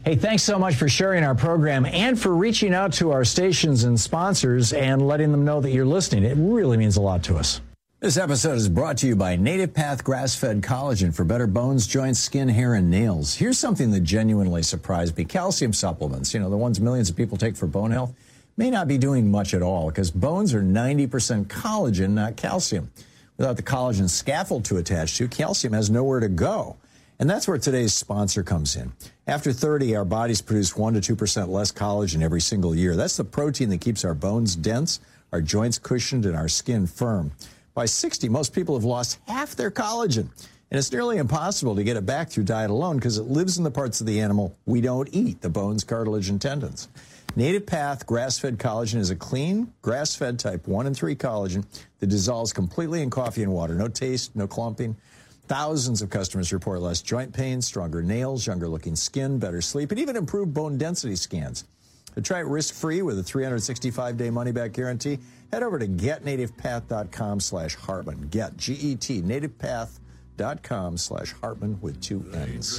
Hey, thanks so much for sharing our program and for reaching out to our stations and sponsors and letting them know that you're listening. It really means a lot to us. This episode is brought to you by Native Path Grass-Fed Collagen for better bones, joints, skin, hair, and nails. Here's something that genuinely surprised me. Calcium supplements, the ones millions of people take for bone health, may not be doing much at all because bones are 90% collagen, not calcium. Without the collagen scaffold to attach to, calcium has nowhere to go. And that's where today's sponsor comes in. After 30, our bodies produce 1% to 2% less collagen every single year. That's the protein that keeps our bones dense, our joints cushioned, and our skin firm. By 60, most people have lost half their collagen. And it's nearly impossible to get it back through diet alone because it lives in the parts of the animal we don't eat, the bones, cartilage, and tendons. Native Path Grass-Fed Collagen is a clean, grass-fed type 1 and 3 collagen that dissolves completely in coffee and water. No taste, no clumping. Thousands of customers report less joint pain, stronger nails, younger-looking skin, better sleep, and even improved bone density scans. To try it risk-free with a 365-day money-back guarantee, head over to getnativepath.com/Hartman. Get, G-E-T, nativepath.com/Hartman with 2 N's.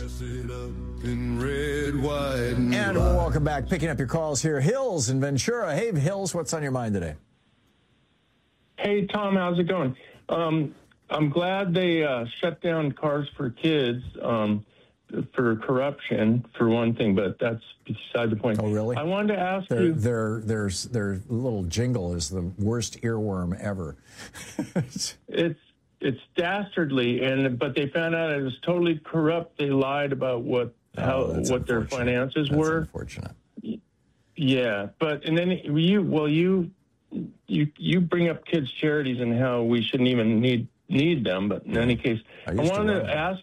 And welcome back. Picking up your calls here. Hills in Ventura. Hey, Hills, what's on your mind today? Hey, Tom, how's it going? I'm glad they shut down Cars for Kids for corruption, for one thing, but that's beside the point. Oh, really? I wanted to ask you... Their little jingle is the worst earworm ever. It's dastardly, but they found out it was totally corrupt. They lied about what their finances were. That's unfortunate. Yeah, and then you bring up kids' charities and how we shouldn't even need them, but in any case, I wanted to ask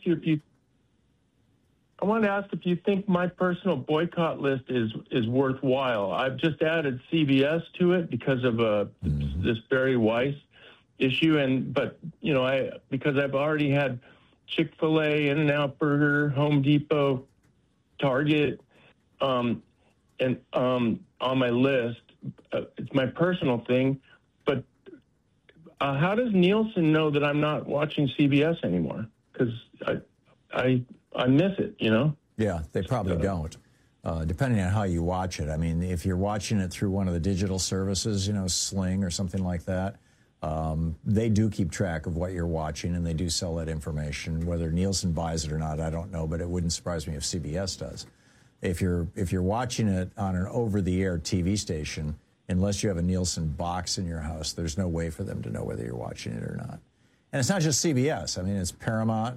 if you think my personal boycott list is worthwhile. I've just added CVS to it because of this Barry Weiss issue, because I've already had Chick-fil-A, In-N-Out Burger, Home Depot, Target, and on my list. It's my personal thing, but how does Nielsen know that I'm not watching CBS anymore? Because I miss it, Yeah, they probably don't, depending on how you watch it. I mean, if you're watching it through one of the digital services, Sling or something like that, they do keep track of what you're watching, and they do sell that information. Whether Nielsen buys it or not, I don't know, but it wouldn't surprise me if CBS does. If you're watching it on an over-the-air TV station, unless you have a Nielsen box in your house, there's no way for them to know whether you're watching it or not. And it's not just CBS. I mean, it's Paramount,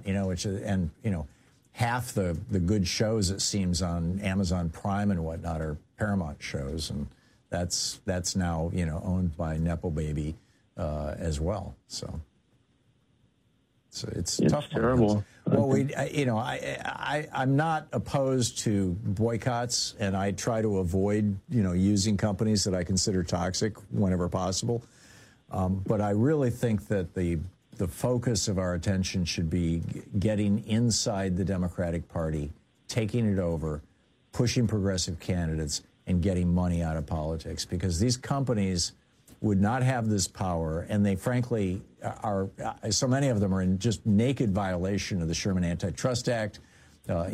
half the good shows, it seems, on Amazon Prime and whatnot are Paramount shows, and that's now, owned by Nepo Baby as well. So it's tough. Terrible. Well, I'm not opposed to boycotts, and I try to avoid, using companies that I consider toxic whenever possible. But I really think that the focus of our attention should be getting inside the Democratic Party, taking it over, pushing progressive candidates, and getting money out of politics, because these companies would not have this power, and they frankly are, so many of them are in just naked violation of the Sherman Antitrust Act, of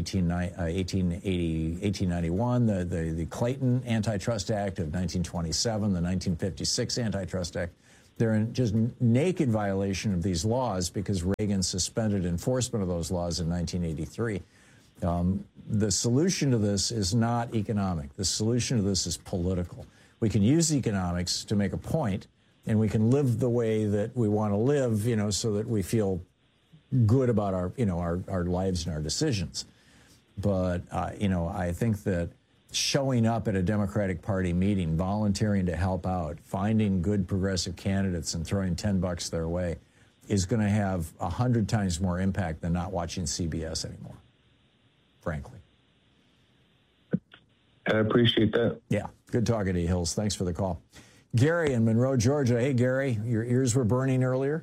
1891, the Clayton Antitrust Act of 1927, the 1956 Antitrust Act. They're in just naked violation of these laws because Reagan suspended enforcement of those laws in 1983. The solution to this is not economic. The solution to this is political. We can use economics to make a point, and we can live the way that we want to live, so that we feel good about our lives and our decisions. But, I think that showing up at a Democratic Party meeting, volunteering to help out, finding good progressive candidates and throwing $10 their way is going to have 100 times more impact than not watching CBS anymore, frankly. I appreciate that. Yeah. Good talking to you, Hills. Thanks for the call. Gary in Monroe, Georgia. Hey, Gary, your ears were burning earlier.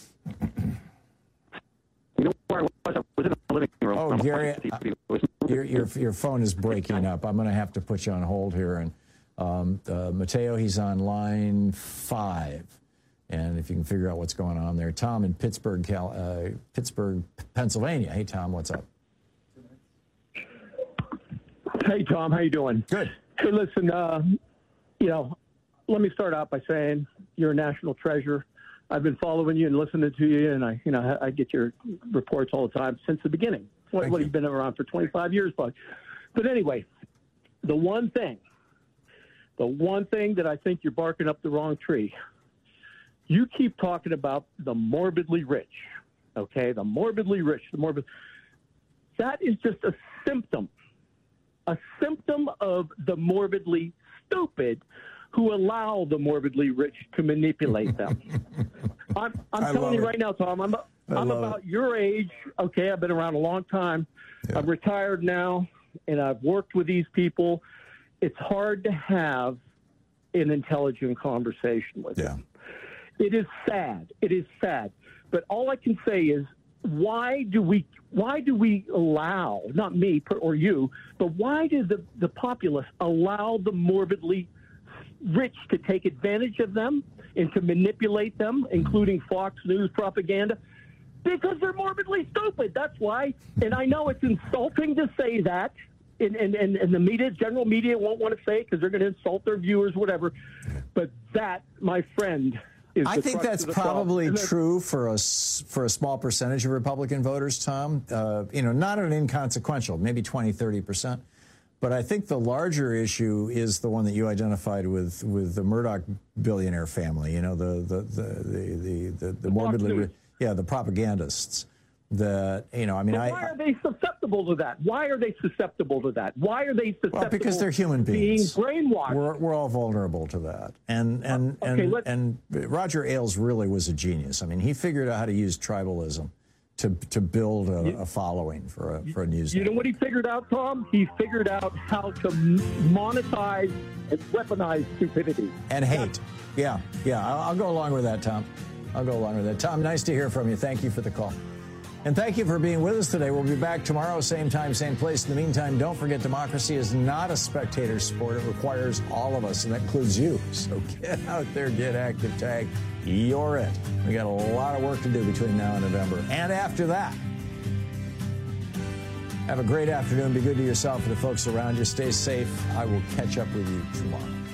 Where I was in the living room. Oh, Gary, your phone is breaking up. I'm going to have to put you on hold here. And Mateo, he's on line 5. And if you can figure out what's going on there. Tom in Pittsburgh, Pennsylvania. Hey, Tom, what's up? Hey, Tom, how you doing? Good. Hey, listen, let me start out by saying you're a national treasure. I've been following you and listening to you, and I get your reports all the time since the beginning. You've been around for 25 years, bud. But anyway, the one thing that I think you're barking up the wrong tree, you keep talking about the morbidly rich, okay? The morbidly rich, that is just a symptom of the morbidly stupid who allow the morbidly rich to manipulate them. I'm telling you right now, Tom, I'm about your age. Okay, I've been around a long time. Yeah. I'm retired now, and I've worked with these people. It's hard to have an intelligent conversation with them. It is sad. It is sad. But all I can say is, why do we allow, not me or you, but why do the populace allow the morbidly rich to take advantage of them and to manipulate them, including Fox News propaganda? Because they're morbidly stupid. That's why. And I know it's insulting to say that, and the media, general media, won't want to say it because they're going to insult their viewers, whatever. But that, my friend, I think that's probably true for a small percentage of Republican voters, Tom. Not an inconsequential, maybe 20, 30%. But I think the larger issue is the one that you identified with the Murdoch billionaire family. The morbidly, the propagandists. Why are they susceptible to that? Why are they susceptible to that? Why are they susceptible? Well, because they're human beings. Being brainwashed. We're all vulnerable to that. And Roger Ailes really was a genius. I mean, he figured out how to use tribalism to build a following for a news. You know what he figured out, Tom? He figured out how to monetize and weaponize stupidity and hate. Yeah. I'll go along with that, Tom. Tom, nice to hear from you. Thank you for the call. And thank you for being with us today. We'll be back tomorrow, same time, same place. In the meantime, don't forget, democracy is not a spectator sport. It requires all of us, and that includes you. So get out there, get active, tag. You're it. We got a lot of work to do between now and November. And after that, have a great afternoon. Be good to yourself and the folks around you. Stay safe. I will catch up with you tomorrow.